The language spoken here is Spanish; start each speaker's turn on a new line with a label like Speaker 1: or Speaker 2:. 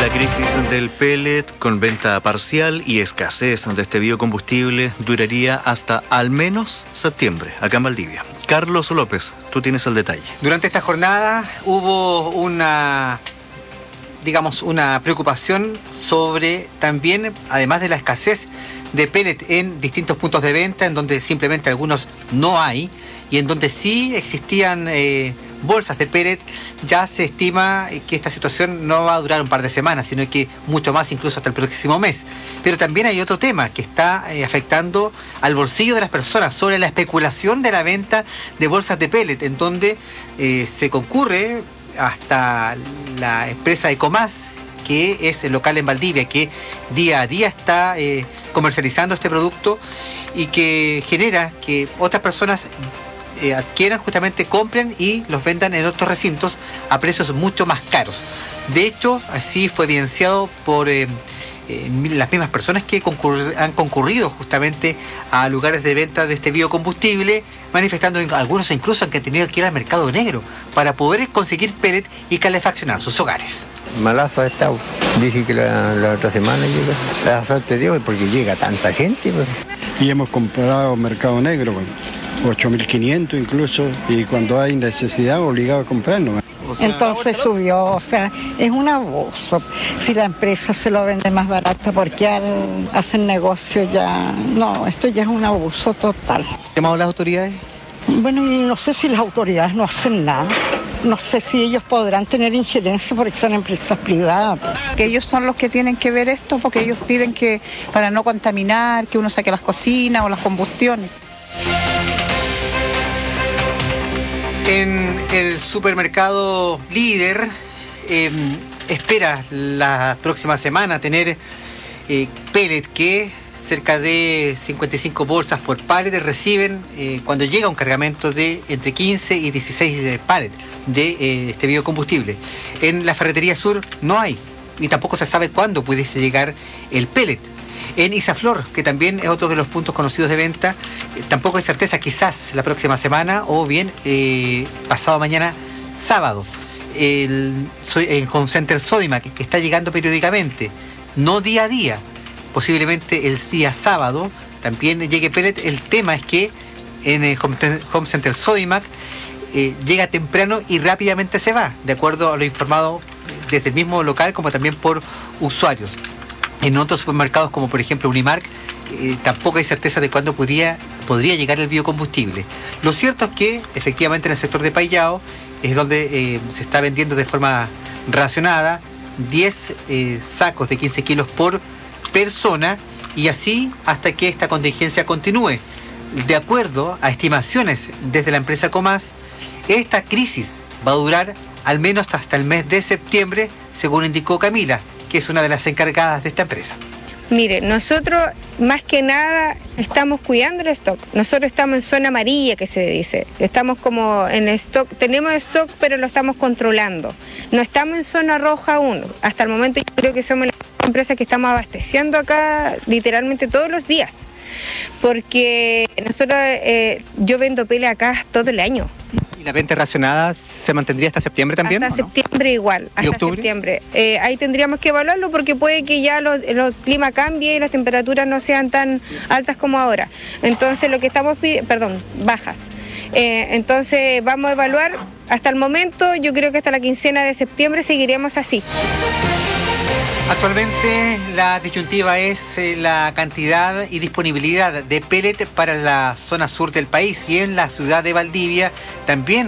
Speaker 1: La crisis del pellet con venta parcial y escasez de este biocombustible duraría hasta al menos septiembre, acá en Valdivia. Carlos López, tú tienes el detalle.
Speaker 2: Durante esta jornada hubo una preocupación sobre también, además de la escasez de pellet en distintos puntos de venta, en donde simplemente algunos no hay, y en donde sí existían bolsas de pellet. Ya se estima que esta situación no va a durar un par de semanas, sino que mucho más, incluso hasta el próximo mes. Pero también hay otro tema que está afectando al bolsillo de las personas, sobre la especulación de la venta de bolsas de pellet, en donde se concurre hasta la empresa Ecomas, que es el local en Valdivia, que día a día está comercializando este producto y que genera que otras personas adquieran, justamente compren y los vendan en otros recintos a precios mucho más caros. De hecho, así fue evidenciado por las mismas personas que han concurrido justamente a lugares de venta de este biocombustible, manifestando algunos incluso que han tenido que ir al mercado negro para poder conseguir pellet y calefaccionar sus hogares.
Speaker 3: Malazo ha estado. Dije que la otra semana llega. La suerte Dios porque llega tanta gente. Pues.
Speaker 4: Y hemos comprado mercado negro, pues, 8.500 incluso, y cuando hay necesidad obligado a comprarlo.
Speaker 5: Entonces subió, o sea, es un abuso. Si la empresa se lo vende más barata, porque hacen negocio ya, no, esto ya es un abuso total.
Speaker 2: ¿Llamado a las autoridades?
Speaker 5: Bueno, y no sé si las autoridades no hacen nada. No sé si ellos podrán tener injerencia porque son empresas privadas.
Speaker 6: Que ellos son los que tienen que ver esto, porque ellos piden que para no contaminar, que uno saque las cocinas o las combustiones.
Speaker 2: En el supermercado Líder espera la próxima semana tener pellet que cerca de 55 bolsas por pallet reciben cuando llega un cargamento de entre 15 y 16 pallet de este biocombustible. En la Ferretería Sur no hay, y tampoco se sabe cuándo pudiese llegar el pellet. En Isaflor, que también es otro de los puntos conocidos de venta, tampoco hay certeza, quizás la próxima semana o bien pasado mañana sábado. El Home Center Sodimac, que está llegando periódicamente, no día a día, posiblemente el día sábado también llegue pellet. El tema es que en el Home Center Sodimac llega temprano y rápidamente se va, de acuerdo a lo informado desde el mismo local como también por usuarios. En otros supermercados, como por ejemplo Unimark, tampoco hay certeza de cuándo podría llegar el biocombustible. Lo cierto es que efectivamente en el sector de Paillao es donde se está vendiendo de forma racionada 10 sacos de 15 kilos por persona, y así hasta que esta contingencia continúe. De acuerdo a estimaciones desde la empresa Comas, esta crisis va a durar al menos hasta el mes de septiembre, según indicó Camila, que es una de las encargadas de esta empresa.
Speaker 7: Mire, nosotros más que nada estamos cuidando el stock. Nosotros estamos en zona amarilla, que se dice. Estamos como en stock, tenemos stock, pero lo estamos controlando. No estamos en zona roja aún. Hasta el momento yo creo que somos la empresa que estamos abasteciendo acá literalmente todos los días. Porque nosotros, yo vendo pellet acá todo el año.
Speaker 2: ¿Y la venta racionada se mantendría hasta septiembre también?
Speaker 7: Hasta septiembre igual, hasta
Speaker 2: octubre?
Speaker 7: septiembre. Ahí tendríamos que evaluarlo porque puede que ya el clima cambie y las temperaturas no sean tan altas como ahora. Entonces lo que estamos pidiendo, bajas. Entonces vamos a evaluar. Hasta el momento yo creo que hasta la quincena de septiembre seguiremos así.
Speaker 2: Actualmente la disyuntiva es la cantidad y disponibilidad de pellet para la zona sur del país, y en la ciudad de Valdivia también